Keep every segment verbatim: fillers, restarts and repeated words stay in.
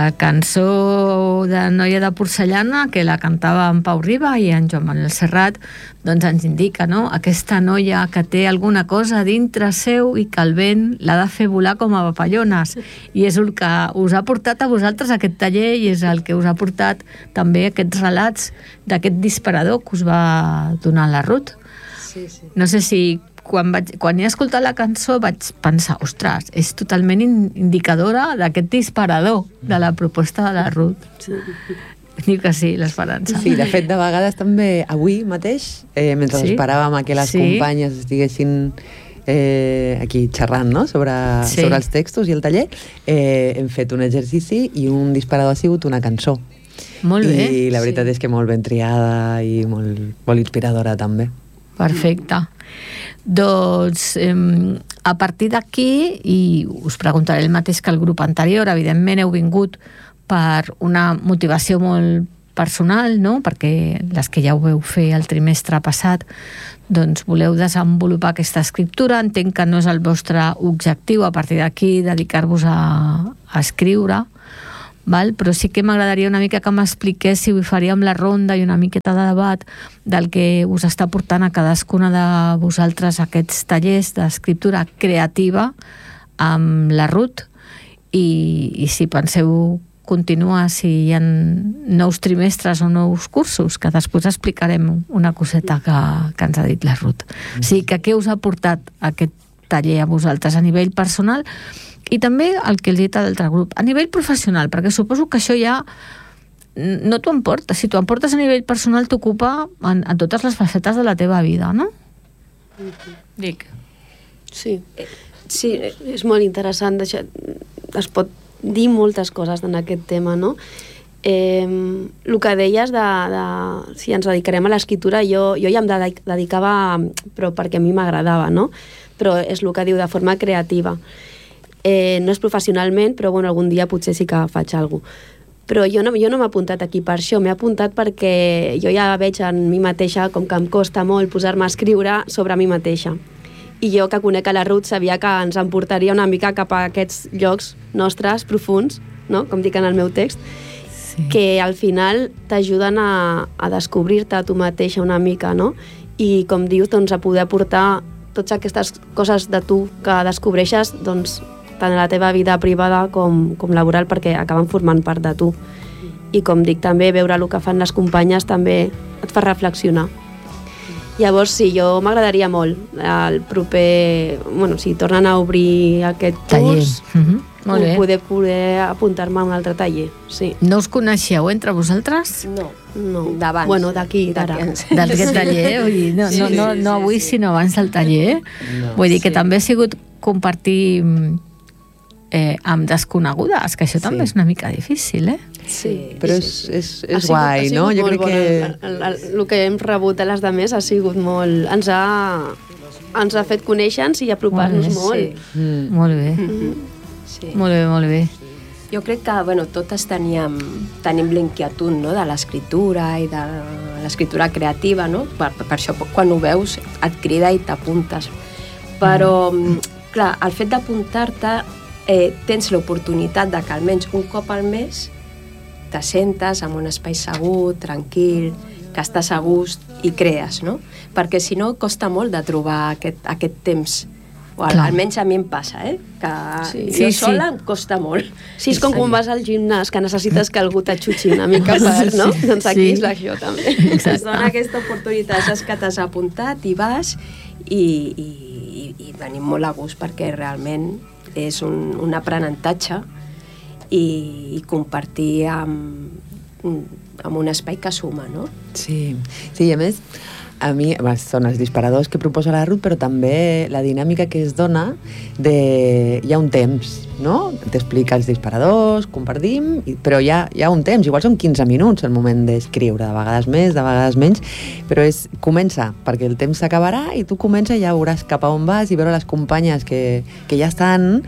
La cançó de Noia de porcellana, que la cantava en Pau Riba i en Joan Manuel Serrat, doncs ens indica, no?, aquesta noia que té alguna cosa dintre seu i que el vent l'ha de fer volar com a papallones. I és el que us ha portat a vosaltres aquest taller i és el que us ha portat també aquests relats d'aquest disparador que us va donar la Ruth. Sí, sí. No sé si quan, vaig, quan he escoltat la cançó vaig pensar, ostres, és totalment indicadora d'aquest disparador de la proposta de la Ruth. Sí. Diu que sí, l'Esperança. Sí, de fet, de vegades també avui mateix, eh, mentre sí? esperàvem a que les sí? companyes estiguessin eh, aquí xerrant, no?, sobre, sí. sobre els textos i el taller, eh, hem fet un exercici i un disparador ha sigut una cançó. Molt bé. I la veritat sí. és que molt ben triada i molt, molt inspiradora també. Perfecte. Doncs eh, a partir d'aquí, i us preguntaré el mateix que el grup anterior, evidentment heu vingut per una motivació molt personal, no?, perquè les que ja ho veu fer el trimestre passat, doncs voleu desenvolupar aquesta escriptura. Entenc que no és el vostre objectiu a partir d'aquí dedicar-vos a, a escriure, val? Però sí que m'agradaria una mica que m'expliquéssiu, i faríem la ronda i una miqueta de debat del que us està portant a cadascuna de vosaltres aquests tallers d'escriptura creativa amb la Ruth, i, i si penseu continuar, si hi ha nous trimestres o nous cursos, que després explicarem una coseta que, que ens ha dit la Ruth. O sigui, que què us ha portat aquest taller a vosaltres a nivell personal i també el que els he dit a l'altre grup, a nivell professional, perquè suposo que això ja no t'ho emportes. Si t'ho emportes a nivell personal, t'ocupa en, en totes les facetes de la teva vida, no? Dic. Sí, sí, és molt interessant. Es pot dir moltes coses en aquest tema, no? Eh, el que deies de, de si ens dedicarem a l'escriptura, jo, jo ja em dedicava, però perquè a mi m'agradava, no? Però és el que diu de forma creativa. Eh, no és professionalment, però bueno, algun dia potser sí que faig alguna cosa. Però jo no, jo no m'he apuntat aquí per això, m'he apuntat perquè jo ja veig en mi mateixa com que em costa molt posar-me a escriure sobre mi mateixa. I jo, que conec a la Ruth, sabia que ens emportaria una mica cap a aquests llocs nostres profunds, no?, com dic en el meu text, sí. que al final t'ajuden a, a descobrir-te a tu mateixa una mica, no? I com dius, doncs, a poder aportar totes aquestes coses de tu que descobreixes, doncs, tant a la teva vida privada com, com laboral, perquè acaben formant part de tu. I com dic, també veure el que fan les companyes també et fa reflexionar. Llavors, sí, jo m'agradaria molt el proper... Bueno, si tornen a obrir aquest curs, mm-hmm. molt bé. Poder, poder apuntar-me a un altre taller, sí. No us coneixeu entre vosaltres? No, no. D'abans. Bueno, d'aquí, d'ara. D'aquest taller, vull dir, no, no, no, no avui, sí, sí. sinó abans del taller. No, vull dir que sí. també ha sigut compartir eh, amb desconegudes, que això sí. també és una mica difícil, eh? Sí, però és, és, és sigut, guai, no? Jo crec que... El, el, el que hem rebut a les demés ha sigut molt... Ens ha, ens ha fet conèixer-nos i apropar-nos molt. Bé, molt. Sí. Mm. Molt bé. Mm-hmm. Sí. Molt bé, molt bé. Jo crec que, bueno, totes teníem, tenim l'inquietud, no?, de l'escriptura i de l'escriptura creativa, no? Per, per això, quan ho veus, et crida i t'apuntes. Però, mm. clar, el fet d'apuntar-te, eh, tens l'oportunitat de que almenys un cop al mes te sentes en un espai segur, tranquil, que estàs a gust i crees, no? Perquè si no costa molt de trobar aquest, aquest temps. O al, almenys a mi em passa, eh? Que sí, jo sí, sola sí. em costa molt. Sí, és com quan vas al gimnàs, que necessites que algú t'aixutxi una mica per, no? Sí. Doncs aquí sí. és això també. Es dona aquesta oportunitat, saps que t'has apuntat i vas i, i, i, i venim molt a gust perquè realment és un, un aprenentatge i, i compartir amb, amb un espai que suma, no? Sí, sí, i a més, a mi bé, són els disparadors que proposa la Ruth, però també la dinàmica que es dona de... Hi ha un temps, no? T'explica els disparadors, compartim, però hi ha, hi ha un temps, igual són quinze minuts el moment d'escriure, de vegades més, de vegades menys, però és comença, perquè el temps s'acabarà i tu comença i ja veuràs cap a on vas i veure les companyes que, que ja estan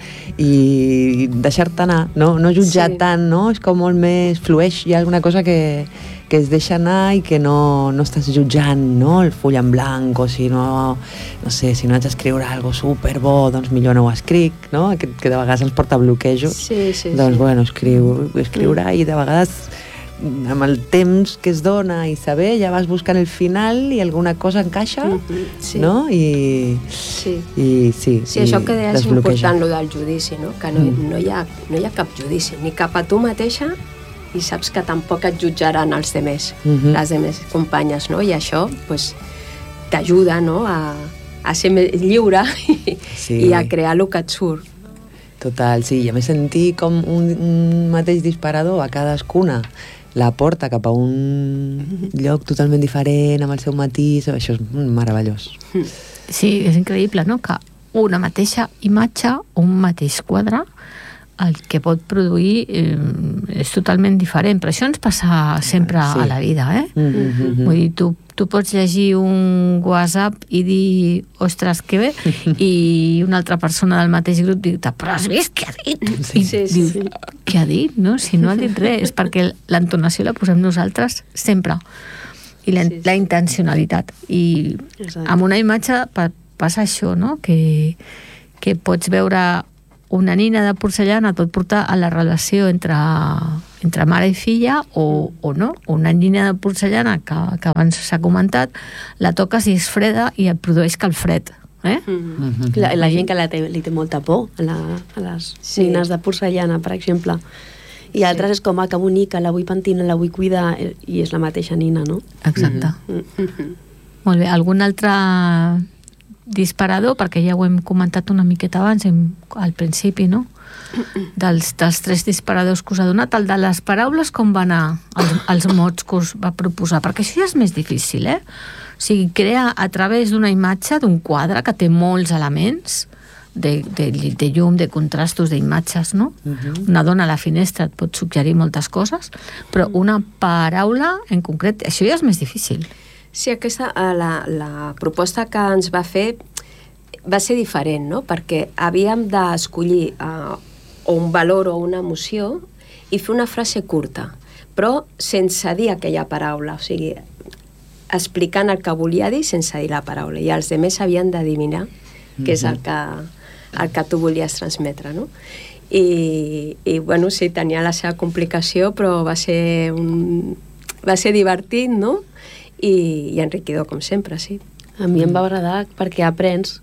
i deixar-te anar, no, no jutjar sí. tant, no? És com molt més flueix, hi ha alguna cosa que... que es deixa anar i que no, no estàs jutjant, no?, el full en blanc, o si no, no sé, si no haig d'escriure alguna cosa superbo, doncs millor no ho escric, no?, que, que de vegades ens porta bloquejos, sí, sí, doncs, sí. bueno, escriu, escriure mm. i de vegades amb el temps que es dona i saber, ja vas buscant el final i alguna cosa encaixa, mm-hmm, sí. no? I sí, i, sí, sí i això que deies és desbloqueja. important, lo del judici, no? Que no, mm. no, hi ha, no hi ha cap judici, ni cap a tu mateixa, i saps que tampoc et jutjaran els demés, mm-hmm. les demés companyes, no? I això pues, t'ajuda, no? a, a ser més lliure sí. i a crear el que et surt. Total, sí, i a més sentir com un, un mateix disparador a cadascuna la porta cap a un lloc totalment diferent, amb el seu matís, això és meravellós. Sí, és increïble, no?, que una mateixa imatge, un mateix quadre, el que pot produir eh, és totalment diferent, però això ens passa sempre sí. a la vida, eh? Mm-hmm. Vull dir, tu, tu pots llegir un WhatsApp i dir, ostres, que bé, i una altra persona del mateix grup diu, però has vist què ha dit? Sí, I sí, diu, sí. què ha dit? No? Si no ha dit res, és perquè l'entonació la posem nosaltres sempre, i la, sí, sí. la intencionalitat. I exacte. Amb una imatge passa això, no? Que, que pots veure una nina de porcellana et pot portar a la relació entre, entre mare i filla o, o no. Una nina de porcellana que, que abans s'ha comentat, la toques i és freda i et produeix calfred. Eh? Mm-hmm. La, la gent que la té, li té molta por a, la, a les sí. nines de porcellana, per exemple. I altres sí. és com, ah, que bonica, la vull pentinar, la vull cuidar, i és la mateixa nina, no? Exacte. Mm-hmm. Molt bé. Algun altre disparador, perquè ja ho hem comentat una miqueta abans, al principi, no? Dels, dels tres disparadors que us ha donat, el de les paraules, com va anar els, els mots que us va proposar? Perquè això ja és més difícil, eh? O sigui, crea a través d'una imatge, d'un quadre que té molts elements de, de, de llum, de contrastos, d'imatges, no? Uh-huh. Una dona a la finestra et pot suggerir moltes coses, però una paraula en concret, això ja és més difícil. Sí, aquesta, la, la proposta que ens va fer va ser diferent, no? Perquè havíem d'escollir uh, un valor o una emoció i fer una frase curta, però sense dir aquella paraula, o sigui, explicant el que volia dir sense dir la paraula, i els altres havien d'adivinar mm-hmm. què és el que, el que tu volies transmetre, no? I, i bueno, sí, tenia la seva complicació, però va ser, un, va ser divertit, no? I, i enriquidor, com sempre, sí. A mi em va agradar perquè aprens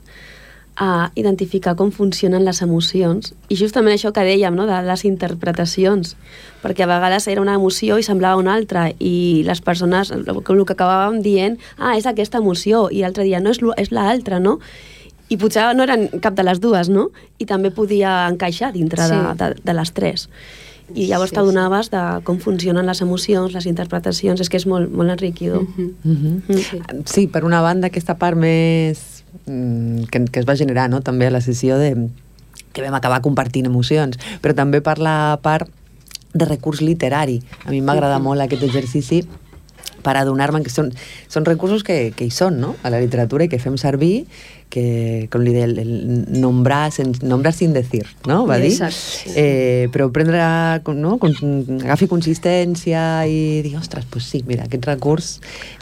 a identificar com funcionen les emocions i justament això que dèiem, no?, de les interpretacions, perquè a vegades era una emoció i semblava una altra i les persones, el que acabàvem dient, ah, és aquesta emoció, i l'altre dia no, és, és l'altra, no? I potser no eren cap de les dues, no? I també podia encaixar dintre sí. de, de, de les tres. I llavors sí, t'adonaves sí. de com funcionen les emocions, les interpretacions, és que és molt, molt enriquidor. Mm-hmm. Mm-hmm. Sí. sí, per una banda, aquesta part més que, que es va generar, no?, també a la sessió de que vam acabar compartint emocions, però també per la part de recurs literari. A mi m'agrada mm-hmm. molt aquest exercici per adonar-me que són, són recursos que, que hi són, no?, a la literatura i que fem servir, que, com li deia, el, el nombrar, sen, nombrar sin decir, no?, va dir. Exacte. Eh, però prendre, no?, con, agafi consistència i dir, ostres, pues sí, mira, aquest recurs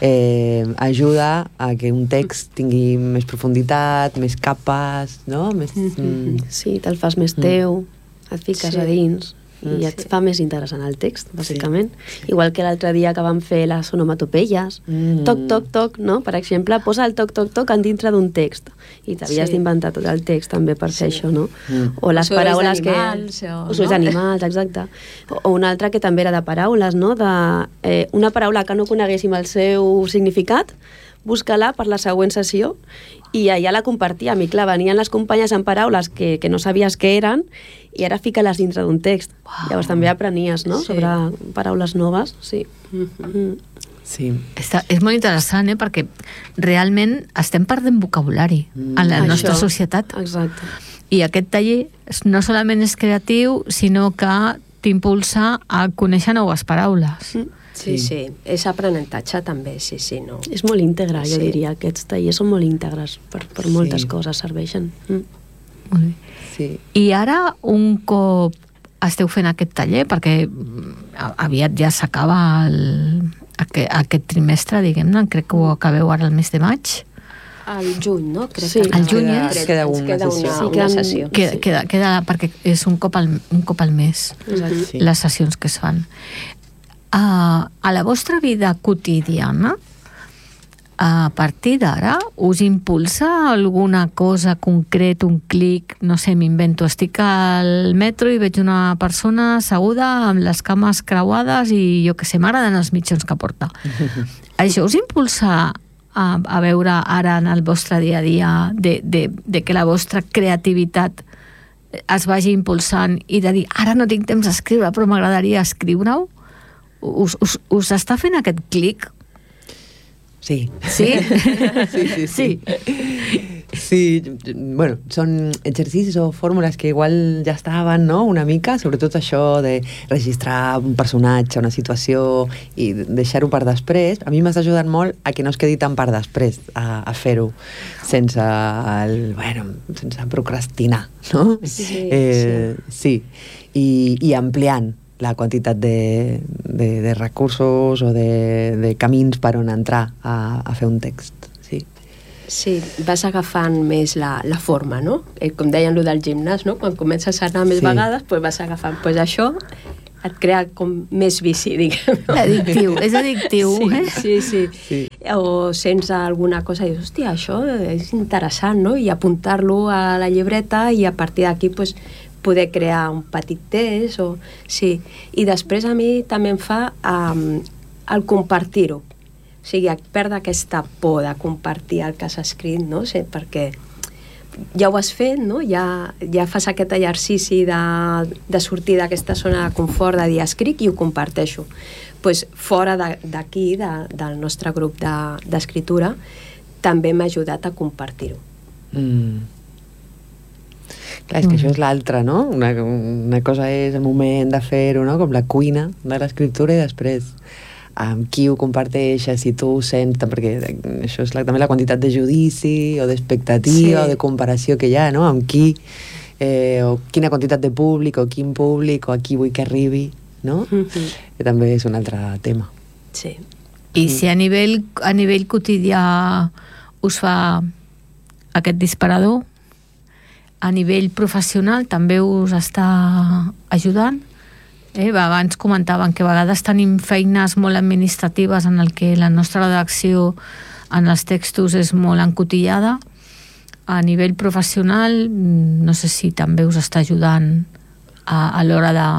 eh, ajuda a que un text tingui més profunditat, més capes, no?, més... Mm. Sí, te'l fas més teu, et fiques sí. a dins... i et sí. fa més interessant el text, bàsicament. Sí. Igual que l'altre dia que vam fer les onomatopeies. Mm. Toc, toc, toc, no? Per exemple, posa el toc, toc, toc en dintre d'un text. I t'havies sí. d'inventar tot el text també per sí. fer això, no? Mm. O les o paraules que... O, o no? d'animals, exacte. O, o una altra que també era de paraules, no? De, eh, una paraula que no coneguéssim el seu significat, busca-la per la següent sessió i allà la compartíem. I clar, venien les companyes amb paraules que, que no sabies què eren i ara fica-les dintre d'un text. Wow. Llavors també aprenies, no?, sí. sobre paraules noves. Sí. Mm-hmm. Sí. Està, és molt interessant, eh?, perquè realment estem perdent vocabulari mm. en la Això. nostra societat. Exacte. I aquest taller no solament és creatiu, sinó que t'impulsa a conèixer noves paraules. Mm. Sí, sí, sí, és aprenentatge també, sí, sí, no? És molt íntegre, jo sí. diria, aquests tallers són molt íntegres, per, per moltes sí. coses serveixen. Mm. Molt bé. Sí. I ara, un cop esteu fent aquest taller, perquè aviat ja s'acaba el, aquest, aquest trimestre, diguem-ne, crec que ho acabeu ara el mes de maig, al juny, no? Crec Sí. que Al juny queda, és? Queda ens una queda sessió. una, Sí, una queden- sessió. Queda, sí. queda, queda, perquè és un cop al, un cop al mes, Sí. les sessions que es fan. Uh, a la vostra vida quotidiana, a partir d'ara, us impulsa alguna cosa concret, un clic, no sé, m'invento, estic al metro i veig una persona asseguda amb les cames creuades i jo que sé, m'agraden els mitjons que porta. Això us impulsa a, a veure ara en el vostre dia a dia de, de, de que la vostra creativitat es vagi impulsant i de dir, ara no tinc temps d'escriure, però m'agradaria escriure-ho? Us, us, us està fent aquest clic? Sí. Sí? Sí, sí, sí. Sí, bueno, són exercicis o fórmules que igual ja estaven, no?, una mica, sobretot això de registrar un personatge, una situació i deixar-ho per després. A mi m'has ajudat molt a que no es quedi tan per després a, a fer-ho, sense el, bueno, sense procrastinar, no? Sí, eh, sí. I, i ampliant la quantitat de, de, de recursos o de, de camins per on entrar a, a fer un text, sí. Sí, vas agafant més la, la forma, no? Eh, com deien lo del gimnàs, no? Quan comences a anar més Sí. vegades, pues vas agafant. Pues això et crea com més vici, diguem. No? Addictiu, és addictiu, Sí, eh? sí, sí, Sí. O sense alguna cosa, i dius, hòstia, això és interessant, no? I apuntar-lo a la llibreta i a partir d'aquí, pues, poder crear un petit text, o... sí. I després a mi també em fa um, el compartir-ho. O sigui, perdre aquesta por de compartir el que has escrit, no? Sí, perquè ja ho has fet, no? Ja, ja fas aquest exercici de, de sortir d'aquesta zona de confort, de dir escric i ho comparteixo. Pues, fora d'aquí, de, del nostre grup d'escriptura, de, també m'ha ajudat a compartir-ho. Mm. Clar, és que mm. això és l'altre, no? Una, una cosa és el moment de fer-ho, no?, com la cuina de l'escriptura, i després amb qui ho comparteixes, si tu ho sents, perquè això és la, també la quantitat de judici o d'expectativa, sí, o de comparació que hi ha, no?, amb qui, eh, o quina quantitat de públic, o quin públic, o a qui vull que arribi, no? Mm-hmm. Que també és un altre tema. Sí. I si a nivell, a nivell quotidià us fa aquest disparador, a nivell professional també us està ajudant? Eh, abans comentaven que a vegades tenim feines molt administratives en el que la nostra redacció en els textos és molt encotillada. A nivell professional, no sé si també us està ajudant a, a l'hora de,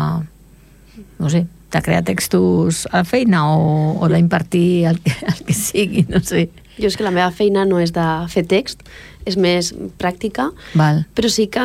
no sé, de crear textos a la feina o, o d'impartir el, el que sigui, no sé. Jo és que la meva feina no és de fer text, és més pràctica, Val. però sí que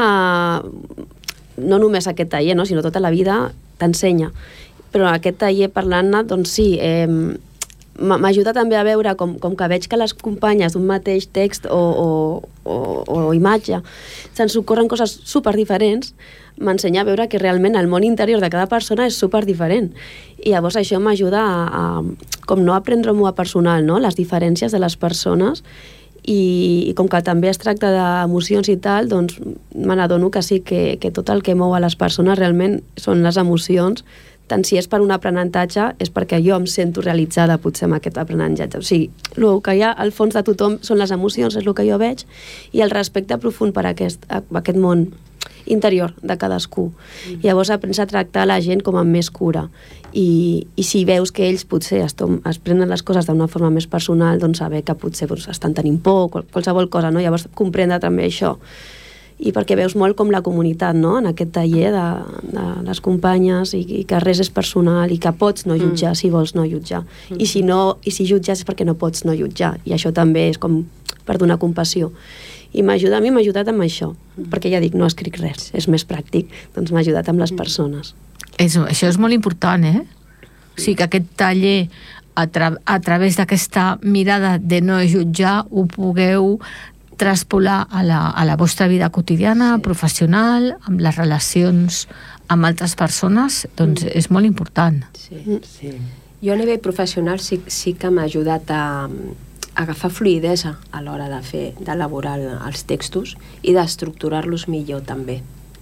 no només aquest taller, no, sinó tota la vida t'ensenya. Però aquest taller parlant-ne, doncs sí, eh, m'ajuda també a veure com, com que veig que les companyes d'un mateix text o, o, o, o imatge se'ns ocorren coses super diferents, m'ensenya a veure que realment el món interior de cada persona és super diferent. I llavors això m'ajuda a, a com no a prendre-m'ho a personal, no?, les diferències de les persones, i, i com que també es tracta d'emocions i tal, doncs me n'adono que sí, que, que tot el que mou a les persones realment són les emocions, tant si és per un aprenentatge és perquè jo em sento realitzada potser amb aquest aprenentatge. O sigui, el que hi ha al fons de tothom són les emocions, és el que jo veig, i el respecte profund per aquest, aquest món interior de cadascú. Mm. Llavors aprens a tractar la gent com amb més cura, i, i si veus que ells potser es, tom, es prenen les coses d'una forma més personal, doncs saber que potser doncs, estan tenint por, qualsevol cosa, no? Llavors comprendre també això, i perquè veus molt com la comunitat, no?, en aquest taller de, de les companyes, i, i que res és personal, i que pots no jutjar mm. si vols no jutjar, mm. i si no, i si jutges és perquè no pots no jutjar, i això també és com per donar compassió. I m'ajuda, a mi m'ha ajudat amb això, mm. perquè ja dic, no escric res, és més pràctic, doncs m'ha ajudat amb les persones. És, això és molt important, eh? O sigui, que aquest taller, a, tra a través d'aquesta mirada de no jutjar, ho pugueu traspolar a la, a la vostra vida quotidiana, sí, professional, amb les relacions amb altres persones, doncs mm. és molt important. Sí. Sí. Jo a nivell professional sí, sí que m'ha ajudat a agafar fluïdesa a l'hora de fer, d'elaborar els textos i d'estructurar-los millor també.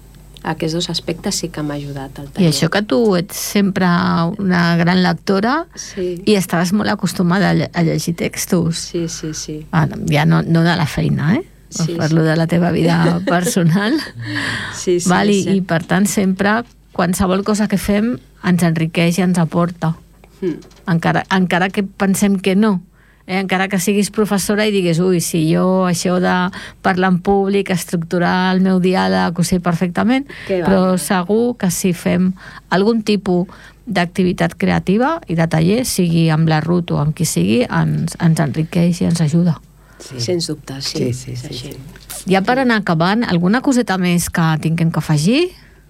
aquests dos aspectes sí que m'ha ajudat al I taller. això que tu ets sempre una gran lectora Sí. i estaves molt acostumada a, lle a llegir textos. Sí, sí, sí. Ah, ja no, no de la feina, eh? Sí, Parlo sí. de la teva vida personal. Sí, sí, Val? I, sí. I per tant sempre qualsevol cosa que fem ens enriqueix i ens aporta. Mm. Encara, encara que pensem que no. Eh? Encara que siguis professora i digues, ui, si jo això de parlar en públic, estructurar el meu diàleg, ho sé perfectament, Que va. però segur que si fem algun tipus d'activitat creativa i de taller, sigui amb la Ruth o amb qui sigui, ens, ens enriqueix i ens ajuda. Sí. Sens dubte, sí. Sí, sí, sí, És així. sí. Ja per anar acabant, alguna coseta més que tinguem que afegir?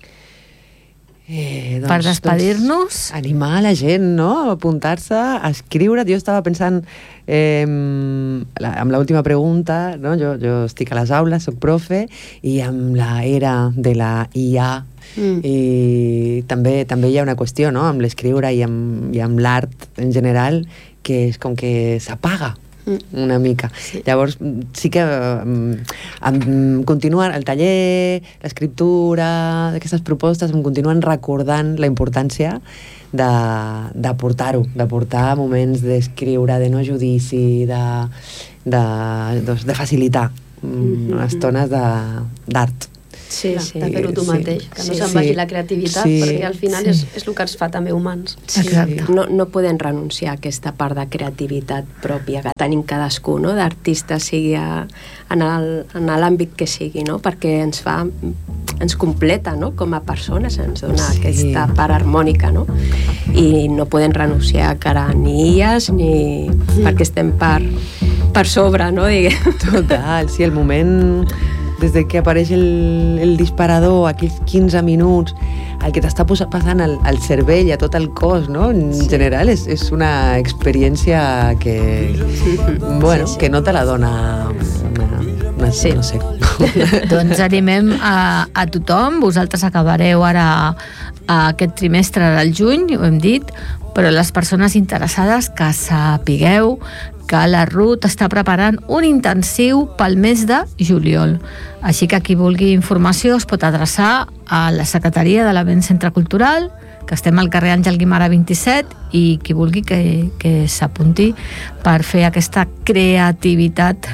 Eh, doncs, Per despedir-nos? Doncs, animar a la gent, no? A apuntar-se, a escriure. Jo estava pensant eh, la, amb l'última pregunta, no? Jo, jo estic a les aules, soc profe, i amb la era de la I A mm. i també, també hi ha una qüestió, no? Amb l'escriure i amb, i amb l'art en general, que és com que s'apaga una mica. Sí. Llavors, sí que um, em continuen el taller, l'escriptura, d'aquestes propostes, em continuen recordant la importància de, de portar-ho, de portar moments d'escriure, de no judici, de, de, doncs, de facilitar mm-hmm. estones d'art. Sí, Clar, sí, de fer-ho tu sí. mateix, que no Sí. se'n vagi Sí. la creativitat, Sí. perquè al final Sí. és, és el que ens fa també humans. Sí, Exacte. no, no podem renunciar a aquesta part de creativitat pròpia que tenim cadascú, no? D'artista, sigui a, en el- en l'àmbit que sigui, no? Perquè ens fa, ens completa, no? Com a persones, ens dona Sí. aquesta part harmònica, no? I no podem renunciar encara ni illes ni perquè estem per, per sobre, no? Diguem. Total, sí, el moment des de que apareix el, el disparador, aquells quinze minuts, el que t'està passant al, al cervell, a tot el cos, no? En sí. general és, és una experiència que, bueno, sí, sí. que no te la dona una, una Sí. no sé. Doncs animem a, a tothom. Vosaltres acabareu ara a aquest trimestre del juny, ho hem dit, però les persones interessades que sapigueu que la Ruth està preparant un intensiu pel mes de juliol. Així que qui vulgui informació es pot adreçar a la Secretaria de l'Avent Centre Cultural, que estem al carrer Àngel Guimara vint-i-set, i qui vulgui que, que s'apunti per fer aquesta creativitat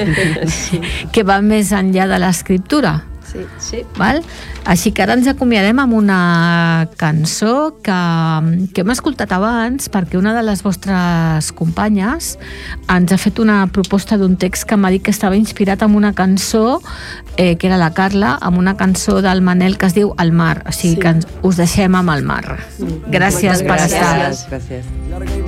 que va més enllà de l'escriptura. Sí, Sí. Val? Així que ara ens acomiadem amb una cançó que, que hem escoltat abans perquè una de les vostres companyes ens ha fet una proposta d'un text que m'ha dit que estava inspirat en una cançó eh, que era la Carla, amb una cançó del Manel que es diu El mar, o sigui Sí. que ens, us deixem amb el mar. Gràcies Moltes per estar. Gràcies, gràcies.